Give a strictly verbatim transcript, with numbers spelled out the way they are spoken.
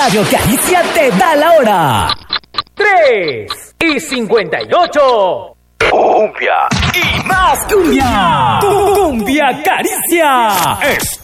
Radio Caricia te da la hora. Tres y cincuenta y ocho. Cumbia Y más cumbia. Cumbia Caricia. Es